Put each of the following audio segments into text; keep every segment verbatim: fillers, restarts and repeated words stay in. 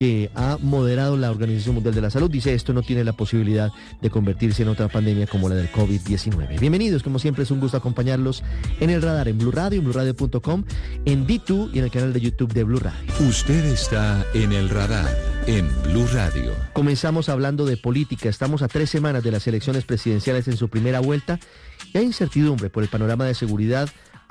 que ha moderado la Organización Mundial de la Salud. Dice esto no tiene la posibilidad de convertirse en otra pandemia como la del COVID diecinueve. Bienvenidos, como siempre es un gusto acompañarlos en el radar, en Blue Radio, en blue radio punto com, en D dos y en el canal de YouTube de Blue Radio. Usted está en el radar, en Blue Radio. Comenzamos hablando de política. Estamos a tres semanas de las elecciones presidenciales en su primera vuelta y hay incertidumbre por el panorama de seguridad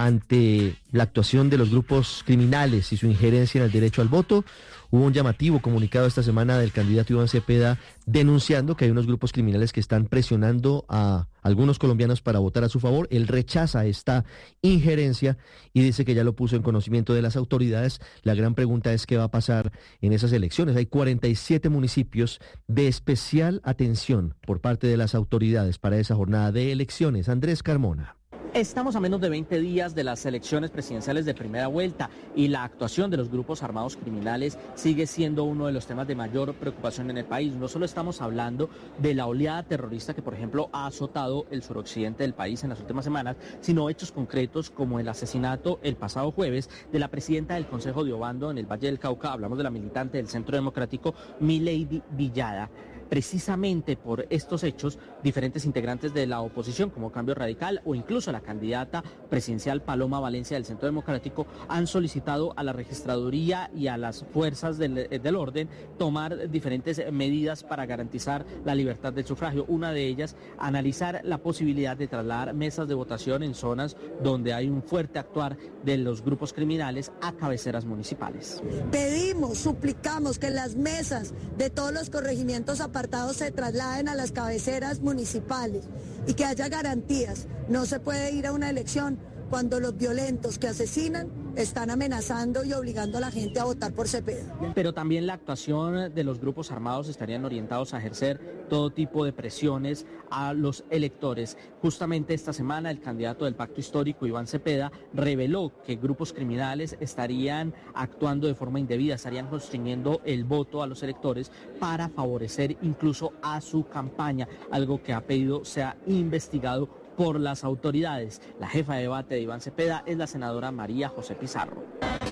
ante la actuación de los grupos criminales y su injerencia en el derecho al voto. Hubo un llamativo comunicado esta semana del candidato Iván Cepeda denunciando que hay unos grupos criminales que están presionando a algunos colombianos para votar a su favor. Él rechaza esta injerencia y dice que ya lo puso en conocimiento de las autoridades. La gran pregunta es qué va a pasar en esas elecciones. Hay cuarenta y siete municipios de especial atención por parte de las autoridades para esa jornada de elecciones. Andrés Carmona. Estamos a menos de veinte días de las elecciones presidenciales de primera vuelta y la actuación de los grupos armados criminales sigue siendo uno de los temas de mayor preocupación en el país. No solo estamos hablando de la oleada terrorista que, por ejemplo, ha azotado el suroccidente del país en las últimas semanas, sino hechos concretos como el asesinato el pasado jueves de la presidenta del Consejo de Obando en el Valle del Cauca. Hablamos de la militante del Centro Democrático, Milady Villada. Precisamente por estos hechos, diferentes integrantes de la oposición, como Cambio Radical o incluso la candidata presidencial Paloma Valencia del Centro Democrático, han solicitado a la registraduría y a las fuerzas del, del orden tomar diferentes medidas para garantizar la libertad del sufragio. Una de ellas, analizar la posibilidad de trasladar mesas de votación en zonas donde hay un fuerte actuar de los grupos criminales a cabeceras municipales. Pedimos, suplicamos que las mesas de todos los corregimientos apartados se trasladen a las cabeceras municipales y que haya garantías. No se puede ir a una elección cuando los violentos que asesinan están amenazando y obligando a la gente a votar por Cepeda. Pero también la actuación de los grupos armados estarían orientados a ejercer todo tipo de presiones a los electores. Justamente esta semana el candidato del Pacto Histórico, Iván Cepeda, reveló que grupos criminales estarían actuando de forma indebida, estarían constriñendo el voto a los electores para favorecer incluso a su campaña, algo que ha pedido sea investigado por las autoridades. La jefa de debate de Iván Cepeda es la senadora María José Pizarro.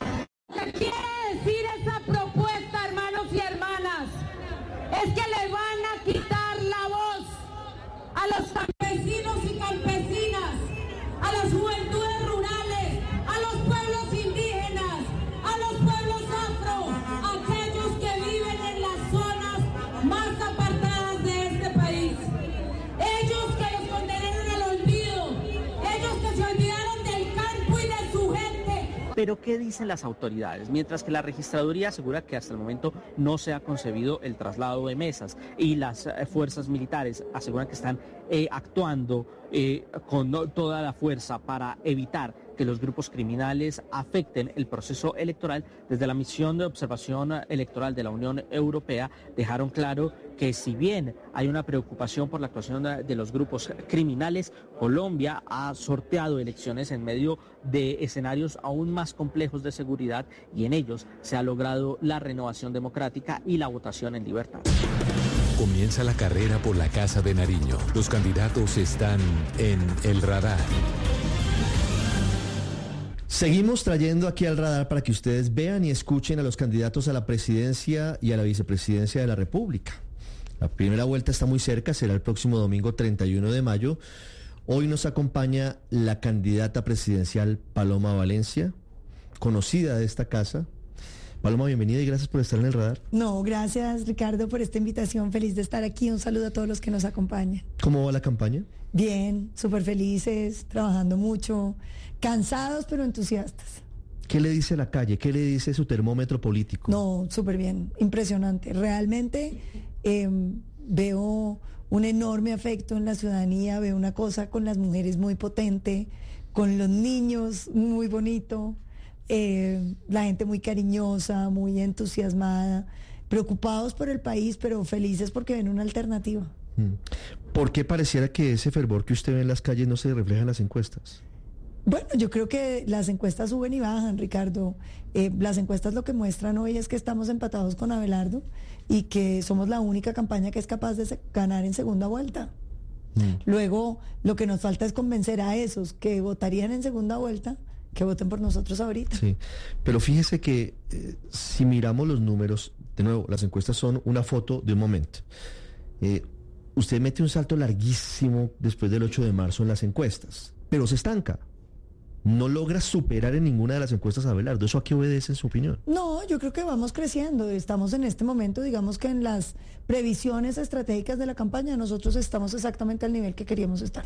¿Qué quiere decir esa propuesta, hermanos y hermanas? Es que le van a quitar la voz a los campesinos y campesinas, a las juventudes rurales, a los pueblos indígenas, a los pueblos afro, aquellos que viven en las zonas más apartadas de este país. Ellos que los condenaron al olvido, ellos que se olvidaron del campo y de su gente. Pero ¿qué dicen las autoridades? Mientras que la registraduría asegura que hasta el momento no se ha concebido el traslado de mesas y las eh, fuerzas militares aseguran que están eh, actuando eh, con no, toda la fuerza para evitar que los grupos criminales afecten el proceso electoral. Desde la misión de observación electoral de la Unión Europea dejaron claro que si bien hay una preocupación por la actuación de los grupos criminales, Colombia ha sorteado elecciones en medio de escenarios aún más complejos de seguridad y en ellos se ha logrado la renovación democrática y la votación en libertad. Comienza la carrera por la Casa de Nariño. Los candidatos están en el radar. Seguimos trayendo aquí al radar para que ustedes vean y escuchen a los candidatos a la presidencia y a la vicepresidencia de la República. La primera vuelta está muy cerca, será el próximo domingo treinta y uno de mayo. Hoy nos acompaña la candidata presidencial Paloma Valencia, conocida de esta casa. Paloma, bienvenida y gracias por estar en el radar. No, gracias Ricardo por esta invitación, feliz de estar aquí, un saludo a todos los que nos acompañan. ¿Cómo va la campaña? Bien, súper felices, trabajando mucho, cansados pero entusiastas. ¿Qué le dice la calle? ¿Qué le dice su termómetro político? No, súper bien, impresionante. Realmente eh, veo un enorme afecto en la ciudadanía, veo una cosa con las mujeres muy potente, con los niños muy bonito, eh, la gente muy cariñosa, muy entusiasmada, preocupados por el país, pero felices porque ven una alternativa. ¿Por qué pareciera que ese fervor que usted ve en las calles no se refleja en las encuestas? Bueno, yo creo que las encuestas suben y bajan, Ricardo. Eh, las encuestas lo que muestran hoy es que estamos empatados con Abelardo y que somos la única campaña que es capaz de se- ganar en segunda vuelta. Mm. Luego, lo que nos falta es convencer a esos que votarían en segunda vuelta que voten por nosotros ahorita. Sí, pero fíjese que eh, si miramos los números, de nuevo, las encuestas son una foto de un momento. Eh, usted mete un salto larguísimo después del ocho de marzo en las encuestas, pero se estanca. No logra superar en ninguna de las encuestas a Abelardo. ¿Eso a qué obedece en su opinión? No, yo creo que vamos creciendo. Estamos en este momento, digamos que en las previsiones estratégicas de la campaña, nosotros estamos exactamente al nivel que queríamos estar.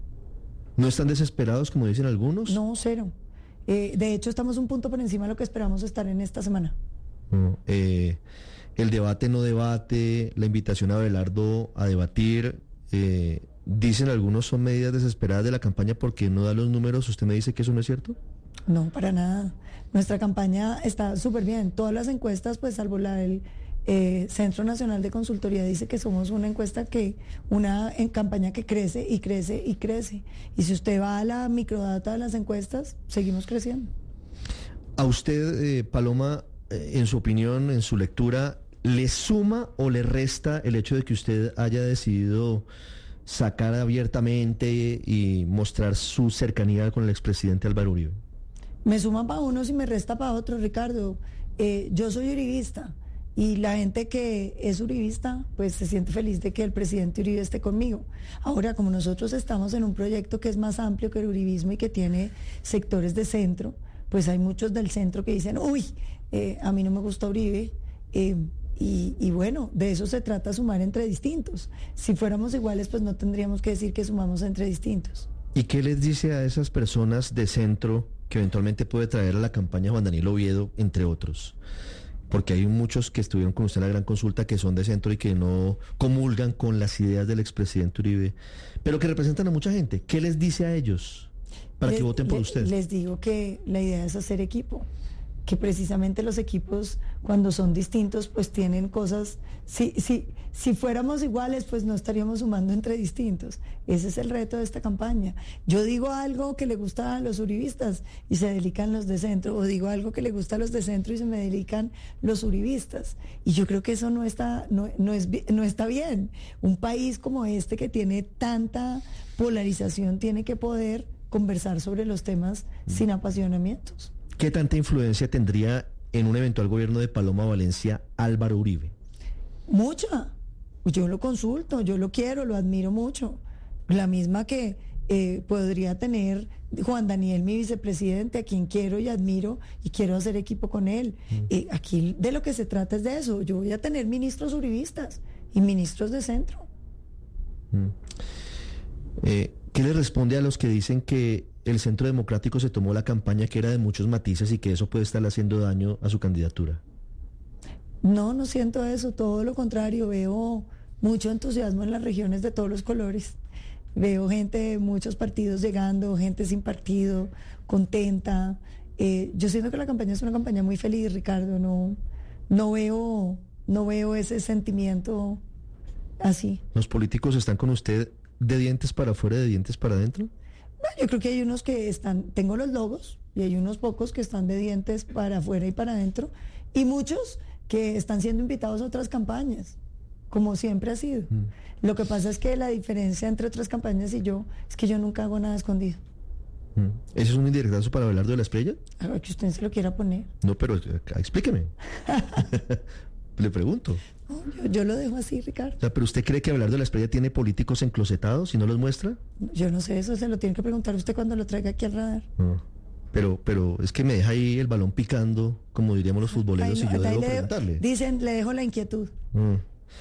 ¿No están desesperados, como dicen algunos? No, cero. Eh, de hecho, estamos un punto por encima de lo que esperamos estar en esta semana. No, eh, el debate no debate, la invitación a Abelardo a debatir, eh, dicen algunos son medidas desesperadas de la campaña porque no da los números. ¿Usted me dice que eso no es cierto? No, para nada. Nuestra campaña está súper bien. Todas las encuestas, pues salvo la del eh, Centro Nacional de Consultoría, dice que somos una encuesta que, una en campaña que crece y crece y crece. Y si usted va a la microdata de las encuestas, seguimos creciendo. A usted, eh, Paloma, eh, en su opinión, en su lectura, ¿le suma o le resta el hecho de que usted haya decidido sacar abiertamente y mostrar su cercanía con el expresidente Álvaro Uribe? Me suma para unos y me resta para otros, Ricardo. Eh, yo soy uribista y la gente que es uribista pues se siente feliz de que el presidente Uribe esté conmigo. Ahora, como nosotros estamos en un proyecto que es más amplio que el uribismo y que tiene sectores de centro, pues hay muchos del centro que dicen, uy, eh, a mí no me gusta Uribe, eh, Y, y bueno, de eso se trata, sumar entre distintos. Si fuéramos iguales, pues no tendríamos que decir que sumamos entre distintos. ¿Y qué les dice a esas personas de centro que eventualmente puede traer a la campaña Juan Daniel Oviedo, entre otros? Porque hay muchos que estuvieron con usted en la gran consulta que son de centro y que no comulgan con las ideas del expresidente Uribe, pero que representan a mucha gente. ¿Qué les dice a ellos para les, que voten por le, usted? Les digo que la idea es hacer equipo, que precisamente los equipos cuando son distintos pues tienen cosas, si, si, si fuéramos iguales pues no estaríamos sumando entre distintos. Ese es el reto de esta campaña. Yo digo algo que le gusta a los uribistas y se dedican los de centro, o digo algo que le gusta a los de centro y se me dedican los uribistas. Y yo creo que eso no está, no, no es, no está bien. Un país como este que tiene tanta polarización tiene que poder conversar sobre los temas mm. sin apasionamientos. ¿Qué tanta influencia tendría en un eventual gobierno de Paloma Valencia Álvaro Uribe? Mucha. Yo lo consulto, yo lo quiero, lo admiro mucho. La misma que eh, podría tener Juan Daniel, mi vicepresidente, a quien quiero y admiro y quiero hacer equipo con él. Mm. Eh, aquí de lo que se trata es de eso. Yo voy a tener ministros uribistas y ministros de centro. Mm. Eh, ¿Qué le responde a los que dicen que el Centro Democrático se tomó la campaña que era de muchos matices y que eso puede estar haciendo daño a su candidatura? No, no siento eso, todo lo contrario, veo mucho entusiasmo en las regiones de todos los colores. Veo gente de muchos partidos llegando, gente sin partido, contenta. Eh, yo siento que la campaña es una campaña muy feliz, Ricardo, no, no veo, no veo ese sentimiento así. ¿Los políticos están con usted de dientes para afuera, de dientes para adentro? Bueno, yo creo que hay unos que están, tengo los logos, y hay unos pocos que están de dientes para afuera y para adentro, y muchos que están siendo invitados a otras campañas, como siempre ha sido. Mm. Lo que pasa es que la diferencia entre otras campañas y yo es que yo nunca hago nada escondido. Mm. ¿Eso es un indirectazo para Abelardo de la Espriella? A ver, que usted se lo quiera poner. No, pero explíqueme. Le pregunto. No, yo, yo lo dejo así, Ricardo. O sea, ¿pero usted cree que Abelardo de la Espriella tiene políticos enclosetados y no los muestra? Yo no sé, eso se lo tiene que preguntar usted cuando lo traiga aquí al radar. No. Pero, pero es que me deja ahí el balón picando, como diríamos los futboleros, no, y yo debo le, preguntarle. Dicen, le dejo la inquietud. Mm.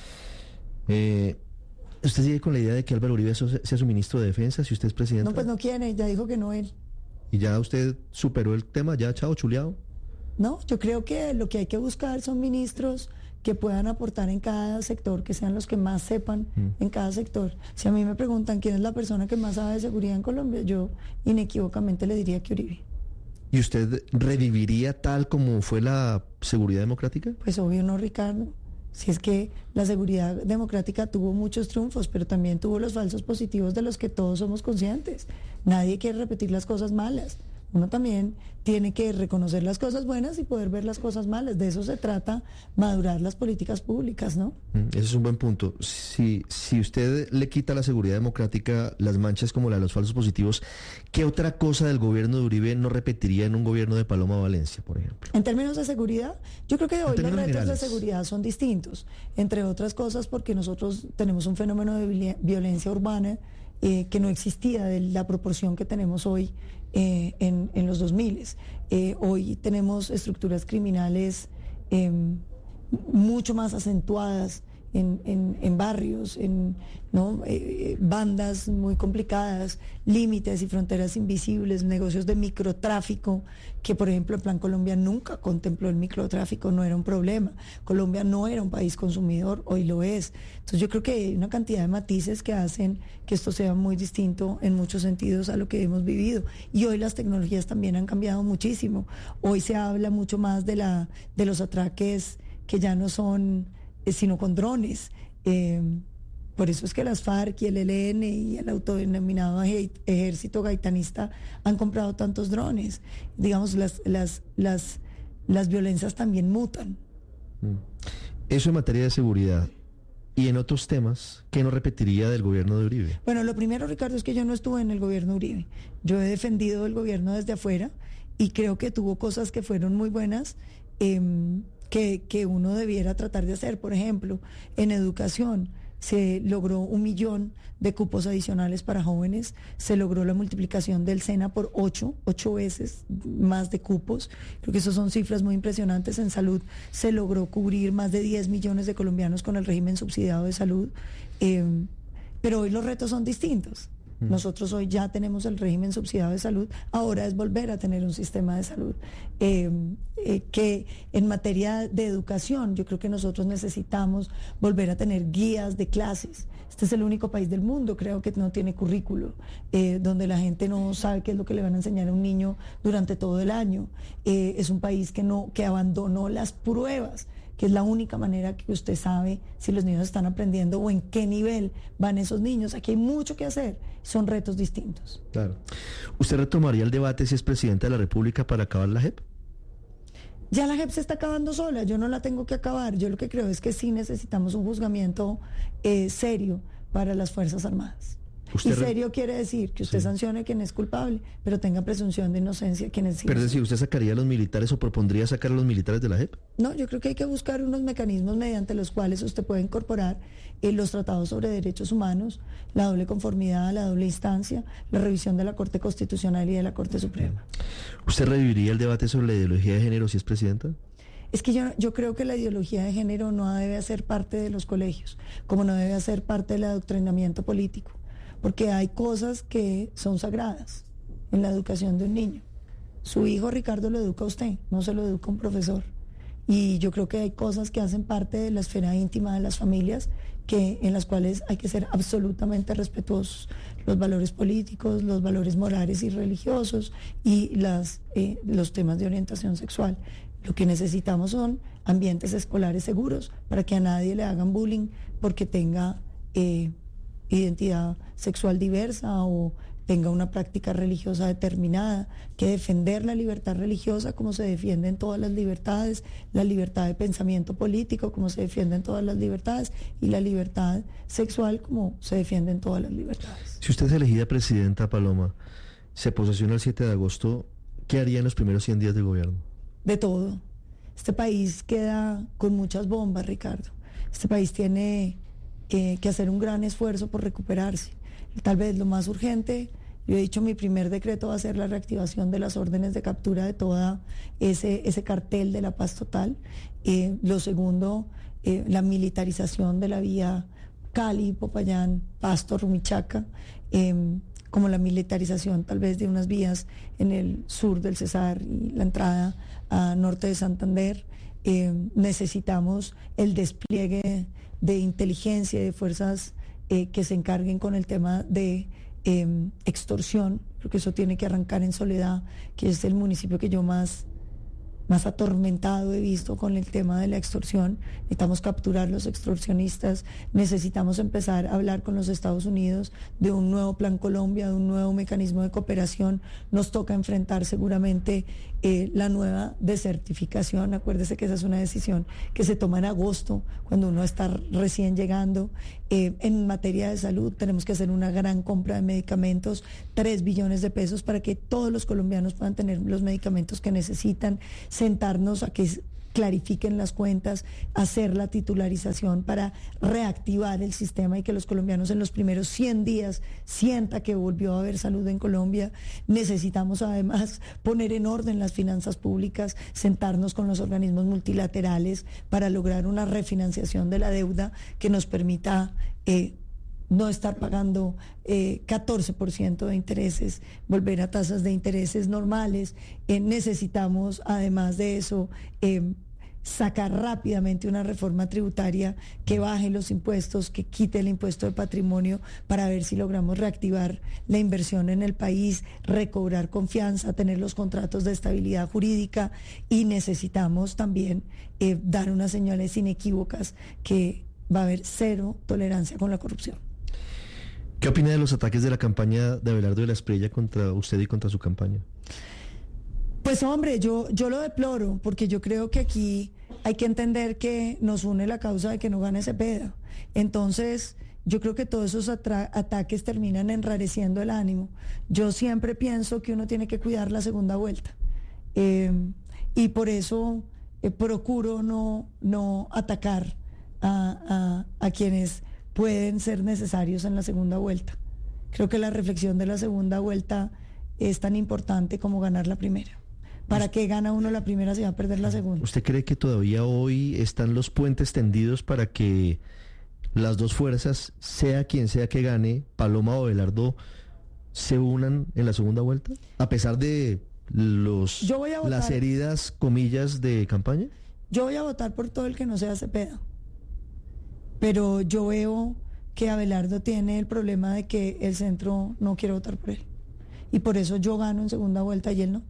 Eh, ¿Usted sigue con la idea de que Álvaro Uribe sea su ministro de Defensa si usted es presidente? No, pues no quiere, ya dijo que no él. ¿Y ya usted superó el tema? ¿Ya, chao, chuleado? No, yo creo que lo que hay que buscar son ministros que puedan aportar en cada sector, que sean los que más sepan mm. en cada sector. Si a mí me preguntan quién es la persona que más sabe de seguridad en Colombia, yo inequívocamente le diría que Uribe. ¿Y usted reviviría tal como fue la seguridad democrática? Pues obvio no, Ricardo. Si es que la seguridad democrática tuvo muchos triunfos, pero también tuvo los falsos positivos de los que todos somos conscientes. Nadie quiere repetir las cosas malas. Uno también tiene que reconocer las cosas buenas y poder ver las cosas malas. De eso se trata, madurar las políticas públicas, ¿no? Ese es un buen punto. Si, si usted le quita a la seguridad democrática las manchas como la de los falsos positivos, ¿qué otra cosa del gobierno de Uribe no repetiría en un gobierno de Paloma Valencia, por ejemplo? En términos de seguridad, yo creo que hoy los retos generales. de seguridad son distintos, entre otras cosas porque nosotros tenemos un fenómeno de violencia urbana eh, que no existía de la proporción que tenemos hoy eh, en, en los dos mil. Eh, hoy tenemos estructuras criminales eh, mucho más acentuadas en, en, en barrios, en ¿no? eh, bandas muy complicadas, límites y fronteras invisibles, negocios de microtráfico, que por ejemplo el Plan Colombia nunca contempló el microtráfico, no era un problema. Colombia no era un país consumidor, hoy lo es. Entonces yo creo que hay una cantidad de matices que hacen que esto sea muy distinto en muchos sentidos a lo que hemos vivido. Y hoy las tecnologías también han cambiado muchísimo. Hoy se habla mucho más de, la, de los atraques que ya no son sino con drones. Eh, por eso es que las FARC y el E L N y el autodenominado ejército gaitanista han comprado tantos drones. Digamos, las, las, las, las violencias también mutan. Eso en materia de seguridad. Y en otros temas, ¿qué no repetiría del gobierno de Uribe? Bueno, lo primero, Ricardo, es que yo no estuve en el gobierno Uribe. Yo he defendido el gobierno desde afuera y creo que tuvo cosas que fueron muy buenas, eh, Que, que uno debiera tratar de hacer. Por ejemplo, en educación se logró un millón de cupos adicionales para jóvenes, se logró la multiplicación del SENA por ocho, ocho veces más de cupos. Creo que esas son cifras muy impresionantes. En salud se logró cubrir más de diez millones de colombianos con el régimen subsidiado de salud, eh, pero hoy los retos son distintos. Nosotros hoy ya tenemos el régimen subsidiado de salud, ahora es volver a tener un sistema de salud. Eh, eh, que en materia de educación, yo creo que nosotros necesitamos volver a tener guías de clases. Este es el único país del mundo, creo, que no tiene currículo, eh, donde la gente no sabe qué es lo que le van a enseñar a un niño durante todo el año. Eh, es un país que, no, que abandonó las pruebas, que es la única manera que usted sabe si los niños están aprendiendo o en qué nivel van esos niños. Aquí hay mucho que hacer, son retos distintos. Claro. ¿Usted retomaría el debate si es presidenta de la República para acabar la J E P? Ya la J E P se está acabando sola, yo no la tengo que acabar. Yo lo que creo es que sí necesitamos un juzgamiento eh, serio para las Fuerzas Armadas. Y serio quiere decir que usted sí sancione a quien es culpable, pero tenga presunción de inocencia a quien es Pero es decir, ¿usted sacaría a los militares o propondría sacar a los militares de la J E P? No, yo creo que hay que buscar unos mecanismos mediante los cuales usted puede incorporar eh, los tratados sobre derechos humanos, la doble conformidad, la doble instancia, la revisión de la Corte Constitucional y de la Corte Suprema. ¿Usted reviviría el debate sobre la ideología de género si es presidenta? Es que yo, yo creo que la ideología de género no debe hacer parte de los colegios, como no debe hacer parte del adoctrinamiento político, porque hay cosas que son sagradas en la educación de un niño. Su hijo Ricardo lo educa a usted, no se lo educa un profesor. Y yo creo que hay cosas que hacen parte de la esfera íntima de las familias, que, en las cuales hay que ser absolutamente respetuosos. Los valores políticos, los valores morales y religiosos y las, eh, los temas de orientación sexual. Lo que necesitamos son ambientes escolares seguros para que a nadie le hagan bullying porque tenga eh, identidad sexual diversa o tenga una práctica religiosa determinada, que defender la libertad religiosa como se defienden todas las libertades, la libertad de pensamiento político como se defienden todas las libertades y la libertad sexual como se defienden todas las libertades. Si usted es elegida presidenta, Paloma, se posesiona el siete de agosto, ¿qué haría en los primeros cien días de gobierno? De todo. Este país queda con muchas bombas, Ricardo. Este país tiene eh, que hacer un gran esfuerzo por recuperarse. Tal vez lo más urgente, yo he dicho, mi primer decreto va a ser la reactivación de las órdenes de captura de toda ese, ese cartel de la paz total. Eh, lo segundo, eh, la militarización de la vía Cali, Popayán, Pasto, Rumichaca, eh, como la militarización tal vez de unas vías en el sur del Cesar y la entrada a norte de Santander. Eh, necesitamos el despliegue de inteligencia y de fuerzas Eh, que se encarguen con el tema de eh, extorsión. Creo que eso tiene que arrancar en Soledad, que es el municipio que yo más más atormentado he visto con el tema de la extorsión. Necesitamos capturar los extorsionistas, necesitamos empezar a hablar con los Estados Unidos de un nuevo Plan Colombia, de un nuevo mecanismo de cooperación. Nos toca enfrentar seguramente eh, la nueva desertificación. Acuérdese que esa es una decisión que se toma en agosto, cuando uno está recién llegando. Eh, en materia de salud tenemos que hacer una gran compra de medicamentos, tres billones de pesos para que todos los colombianos puedan tener los medicamentos que necesitan, sentarnos a que clarifiquen las cuentas, hacer la titularización para reactivar el sistema y que los colombianos en los primeros cien días sienta que volvió a haber salud en Colombia. Necesitamos además poner en orden las finanzas públicas, sentarnos con los organismos multilaterales para lograr una refinanciación de la deuda que nos permita eh, no estar pagando eh, catorce por ciento de intereses, volver a tasas de intereses normales. Eh, necesitamos, además de eso, eh, sacar rápidamente una reforma tributaria que baje los impuestos, que quite el impuesto de patrimonio, para ver si logramos reactivar la inversión en el país, recobrar confianza, tener los contratos de estabilidad jurídica, y necesitamos también eh, dar unas señales inequívocas que va a haber cero tolerancia con la corrupción. ¿Qué opina de los ataques de la campaña de Abelardo de la Espriella contra usted y contra su campaña? Pues hombre, yo, yo lo deploro, porque yo creo que aquí hay que entender que nos une la causa de que no gane Cepeda. Entonces, yo creo que todos esos ataques terminan enrareciendo el ánimo. Yo siempre pienso que uno tiene que cuidar la segunda vuelta. Eh, y por eso eh, procuro no, no atacar a, a, a quienes pueden ser necesarios en la segunda vuelta. Creo que la reflexión de la segunda vuelta es tan importante como ganar la primera. ¿Para qué gana uno la primera si va a perder la segunda? ¿Usted cree que todavía hoy están los puentes tendidos para que las dos fuerzas, sea quien sea que gane, Paloma o Abelardo, se unan en la segunda vuelta? A pesar de los Yo voy a votar, las heridas, comillas, de campaña. Yo voy a votar por todo el que no sea Cepeda. Pero yo veo que Abelardo tiene el problema de que el centro no quiere votar por él. Y por eso yo gano en segunda vuelta y él no.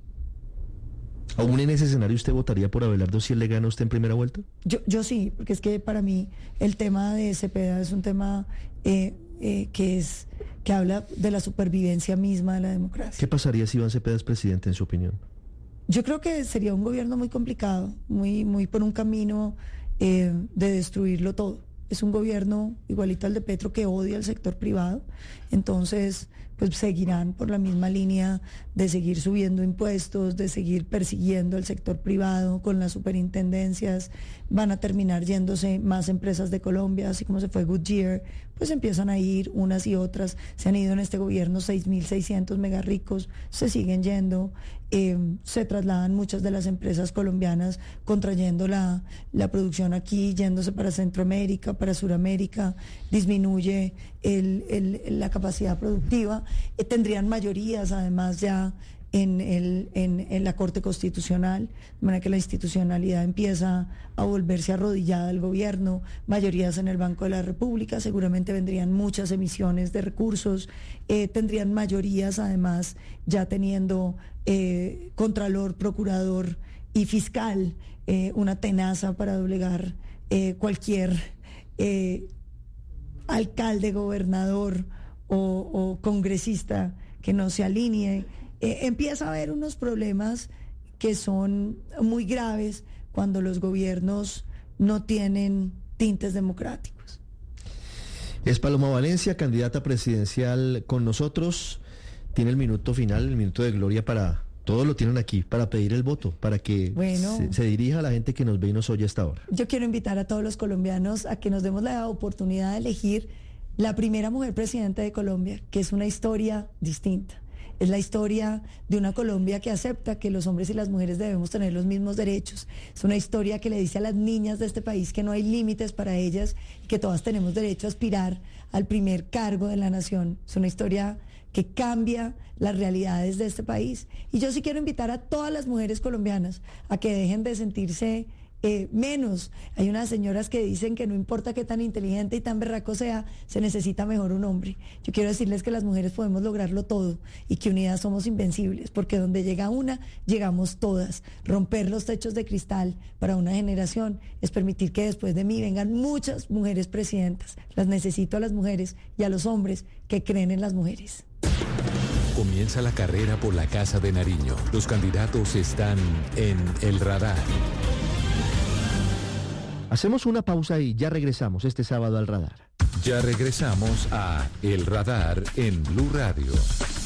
¿Aún en ese escenario usted votaría por Abelardo si él le gana a usted en primera vuelta? Yo, yo sí, porque es que para mí el tema de Cepeda es un tema eh, eh, que es que habla de la supervivencia misma de la democracia. ¿Qué pasaría si Iván Cepeda es presidente, en su opinión? Yo creo que sería un gobierno muy complicado, muy, muy por un camino eh, de destruirlo todo. Es un gobierno igualito al de Petro, que odia al sector privado. Entonces, pues seguirán por la misma línea de seguir subiendo impuestos, de seguir persiguiendo al sector privado con las superintendencias. Van a terminar yéndose más empresas de Colombia, así como se fue Goodyear, pues empiezan a ir unas y otras. Se han ido en este gobierno seis mil seiscientos megarricos, se siguen yendo. Eh, se trasladan muchas de las empresas colombianas, contrayendo la, la producción aquí, yéndose para Centroamérica, para Suramérica, disminuye el, el, la capacidad productiva. Eh, tendrían mayorías además ya en, el, en, en la Corte Constitucional, de manera que la institucionalidad empieza a volverse arrodillada al gobierno, mayorías en el Banco de la República, seguramente vendrían muchas emisiones de recursos, eh, tendrían mayorías además ya teniendo eh, Contralor, Procurador y Fiscal, eh, una tenaza para doblegar eh, cualquier eh, alcalde, gobernador o, o congresista que no se alinee. Eh, empieza a haber unos problemas que son muy graves cuando los gobiernos no tienen tintes democráticos. Es Paloma Valencia, candidata presidencial con nosotros. Tiene el minuto final, el minuto de gloria para... Todos lo tienen aquí, para pedir el voto, para que bueno, se, se dirija a la gente que nos ve y nos oye hasta ahora. Yo quiero invitar a todos los colombianos a que nos demos la oportunidad de elegir la primera mujer presidenta de Colombia, que es una historia distinta. Es la historia de una Colombia que acepta que los hombres y las mujeres debemos tener los mismos derechos. Es una historia que le dice a las niñas de este país que no hay límites para ellas y que todas tenemos derecho a aspirar al primer cargo de la nación. Es una historia que cambia las realidades de este país. Y yo sí quiero invitar a todas las mujeres colombianas a que dejen de sentirse eh, menos. Hay unas señoras que dicen que no importa qué tan inteligente y tan berraco sea, se necesita mejor un hombre. Yo quiero decirles que las mujeres podemos lograrlo todo y que unidas somos invencibles, porque donde llega una, llegamos todas. Romper los techos de cristal para una generación es permitir que después de mí vengan muchas mujeres presidentas. Las necesito a las mujeres y a los hombres que creen en las mujeres. Comienza la carrera por la Casa de Nariño. Los candidatos están en el radar. Hacemos una pausa y ya regresamos este sábado al radar. Ya regresamos a El Radar en Blue Radio.